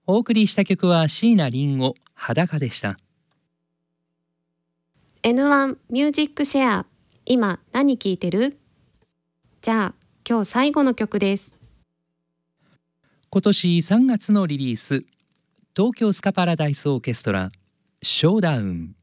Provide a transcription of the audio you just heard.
お送りした曲は椎名林檎裸でした。 N1 ミュージックシェア、今何聴いてる？じゃあ今日最後の曲です。 今年3月のリリース、東京スカパラダイスオーケストラショーダウン。